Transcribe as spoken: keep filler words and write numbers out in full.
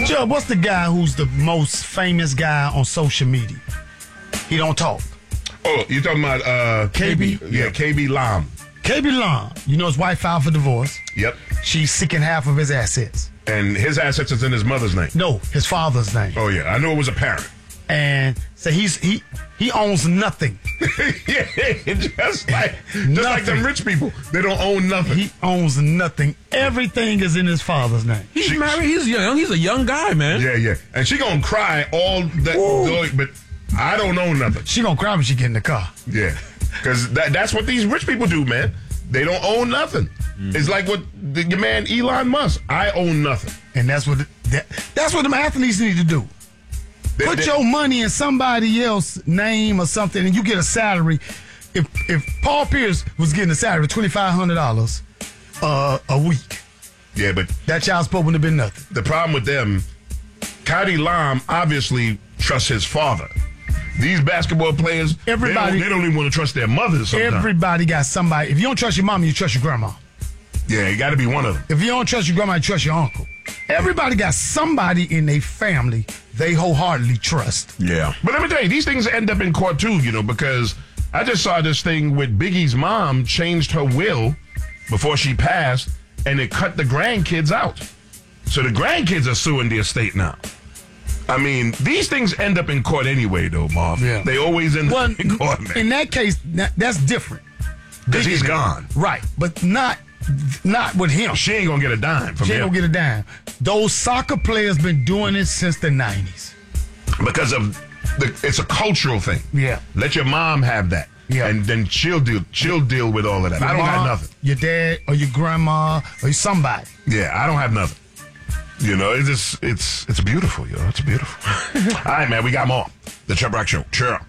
Chubb, what's the guy who's the most famous guy on social media? He don't talk. Oh, you're talking about uh, K B? Yeah, K B Lam. K B Long. You know his wife filed for divorce. Yep. She's seeking half of his assets. And his assets is in his mother's name. No, his father's name. Oh, yeah. I knew it was apparent. And so he's he he owns nothing. yeah, just like just like them rich people. They don't own nothing. He owns nothing. Everything is in his father's name. He's She- married. He's young. He's a young guy, man. Yeah, yeah. And she gonna cry all that, Ooh. but I don't own nothing. She gonna cry when she get in the car. Yeah, because that, that's what these rich people do, man. They don't own nothing. Mm. It's like what the, your man Elon Musk. I own nothing. And that's what the, that, that's what them athletes need to do. They, Put they, your money in somebody else's name or something, and you get a salary. If if Paul Pierce was getting a salary of twenty five hundred dollars uh, a week, yeah, but that child support wouldn't have been nothing. the problem with them, Kadi Lam obviously trusts his father. These basketball players, Everybody- they don't, they don't even want to trust their mothers sometimes. Everybody got somebody. If you don't trust your mama, you trust your grandma. Yeah, it got to be one of them. If you don't trust your grandma, you trust your uncle. Everybody got somebody in their family they wholeheartedly trust. Yeah. But let me tell you, these things end up in court too, you know, because I just saw this thing with Biggie's mom changed her will before she passed, and it cut the grandkids out. So the grandkids are suing the estate now. I mean, these things end up in court anyway, though, Marv. Yeah. They always end well, up in court, man. In that case, that, that's different. Because he's gone. Right, but not not with him. She ain't going to get a dime from She ain't him. gonna get a dime. Those soccer players been doing it since the nineties. Because of the, it's a cultural thing. Yeah. Let your mom have that. Yeah. And then she'll deal, she'll deal with all of that. Your I don't mom, got nothing. Your dad or your grandma or somebody. Yeah, I don't have nothing. You know, it's just, it's it's beautiful, yo. It's beautiful. All right, man, we got more. The Chubb Rock Show. Sure.